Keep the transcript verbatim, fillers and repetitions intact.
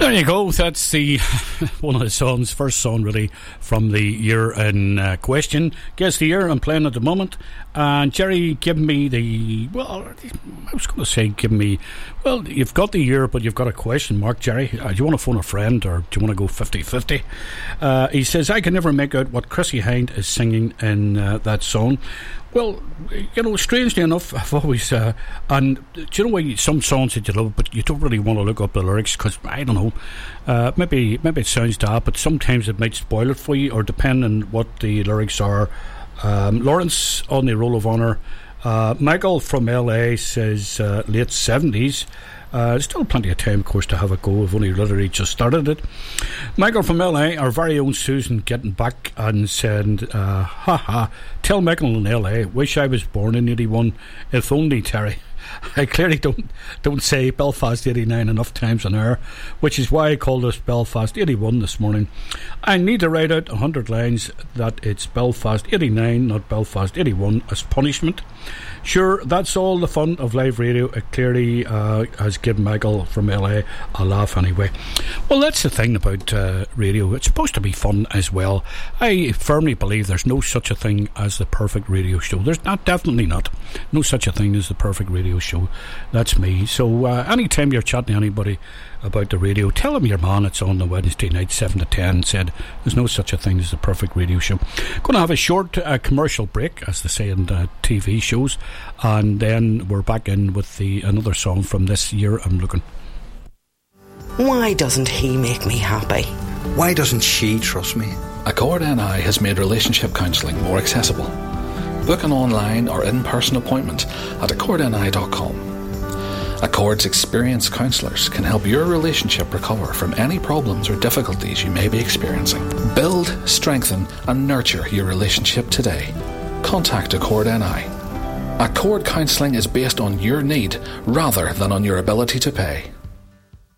There you go. That's the one of the songs, first song really from the year in uh, question. Guess the year I'm playing at the moment. And Jerry, give me the, well, I was going to say give me, well, you've got the year, but you've got a question mark, Jerry. Uh, do you want to phone a friend, or do you want to go fifty-fifty? Uh, he says, I can never make out what Chrissie Hynde is singing in uh, that song. Well, you know, strangely enough, I've always, uh, and do you know why some songs that you love, but you don't really want to look up the lyrics, because, I don't know, uh, maybe maybe it sounds daft, but sometimes it might spoil it for you, or depend on what the lyrics are. Um, Lawrence on the Roll of Honour. Uh, Michael from L A says uh, late seventies. Uh, there's still plenty of time, of course, to have a go. I've only literally just started it. Michael from L A, our very own Susan, getting back and said, uh, ha ha, tell Michael in L A, wish I was born in eighty-one, if only, Terry. I clearly don't don't say Belfast eighty-nine enough times an hour, which is why I called us Belfast eighty-one this morning. I need to write out one hundred lines that it's Belfast eighty-nine, not Belfast eighty-one, as punishment. Sure, that's all the fun of live radio. It clearly uh, has given Michael from L A a laugh anyway. Well, that's the thing about uh, radio. It's supposed to be fun as well. I firmly believe there's no such a thing as the perfect radio show. There's not, definitely not. No such a thing as the perfect radio show. That's me. So uh, anytime you're chatting to anybody about the radio, tell them your man it's on the Wednesday night seven to ten said there's no such a thing as the perfect radio show. Going to have a short uh, commercial break, as they say in uh, T V shows, and then we're back in with the another song from this year I'm looking. Why doesn't he make me happy? Why doesn't she trust me? Accord N I has made relationship counselling more accessible. Book an online or in-person appointment at accord n i dot com. Accord's experienced counsellors can help your relationship recover from any problems or difficulties you may be experiencing. Build, strengthen and nurture your relationship today. Contact Accord N I. Accord counselling is based on your need rather than on your ability to pay.